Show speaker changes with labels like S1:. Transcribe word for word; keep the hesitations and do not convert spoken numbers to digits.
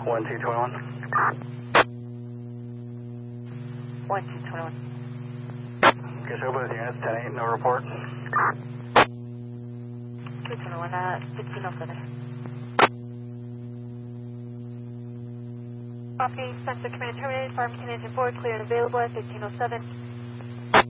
S1: one two twenty-one.
S2: one two twenty-one.
S1: Okay, show both units, ten eight, no report.
S2: two twenty-one, uh, fifteen oh seven. Operating sensor command terminated, Farmington engine forward, clear and available at fifteen oh seven.